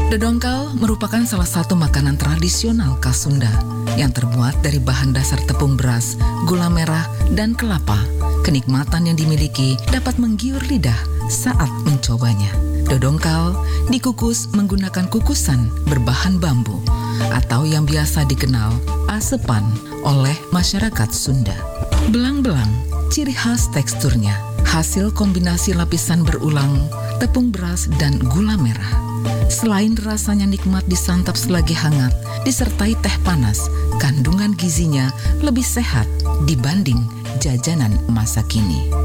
Dodongkal merupakan salah satu makanan tradisional khas Sunda yang terbuat dari bahan dasar tepung beras, gula merah, dan kelapa. Kenikmatan yang dimiliki dapat menggiur lidah saat mencobanya. Dodongkal dikukus menggunakan kukusan berbahan bambu atau yang biasa dikenal asepan oleh masyarakat Sunda. Belang-belang, ciri khas teksturnya, hasil kombinasi lapisan berulang, tepung beras, dan gula merah. Selain rasanya nikmat disantap selagi hangat, disertai teh panas, kandungan gizinya lebih sehat dibanding jajanan masa kini.